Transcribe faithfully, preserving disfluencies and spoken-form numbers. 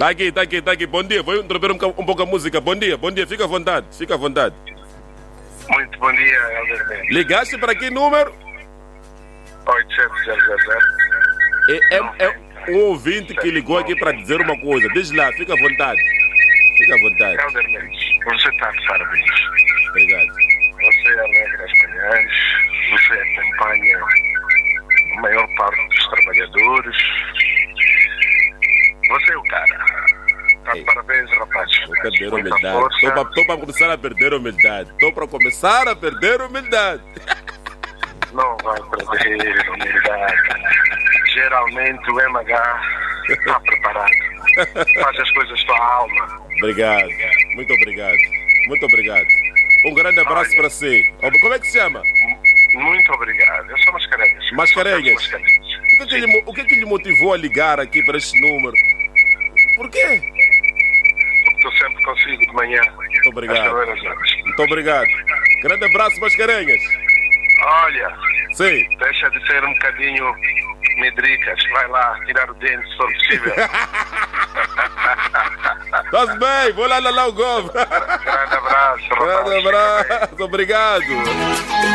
Tá aqui, tá aqui, tá aqui. Bom dia. Vou interromper um, um pouco a música. Bom dia, bom dia. Fica à vontade, fica à vontade. Muito bom dia, Helder Mendes. Ligaste para que número? oito sete zero zero zero. É, é, é um ouvinte que ligou aqui para dizer uma coisa. Diz lá, fica à vontade. Fica à vontade. Helder Mendes, você está de parabéns. Obrigado. Você alegra as manhãs, você acompanha a maior parte dos trabalhadores. Você é o cara. Tá de parabéns, rapaz. Estou a perder a Muita humildade. força. Estou para começar a perder a humildade. Estou para começar a perder a humildade. Não vai perder a humildade. Geralmente o M H está preparado. Faz as coisas com a alma. Obrigado. Muito obrigado. Muito obrigado. Um grande abraço Olha. para si. Como é que se chama? Muito obrigado. Eu sou Mascarenhas. Mascarenhas. Eu sou Mascarenhas. O que, é que lhe, mo- o que é que lhe motivou a ligar aqui para este número? Por quê? Porque estou sempre consigo de manhã. Muito obrigado. Às primeiras horas. Muito obrigado. Grande abraço, Mascarenhas. Olha, Sim. deixa de ser um bocadinho medricas. Vai lá tirar o dente se for possível. Estás bem? Vou lá lá, lá o Gomes. Grande abraço, rapaz. Grande Fica bem. abraço. Obrigado.